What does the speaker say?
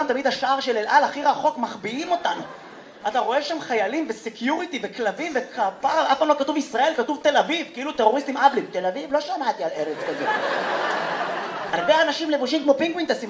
תמיד השער של אל-על הכי רחוק, מחביאים אותנו. אתה רואה שם חיילים וסקיוריטי וכלבים וכפר, אף פעם לא כתוב ישראל, כתוב תל אביב, כאילו טרוריסטים אבלים. תל אביב? לא שמעתי על ארץ כזה. הרבה אנשים לבושים כמו פינגווין טסים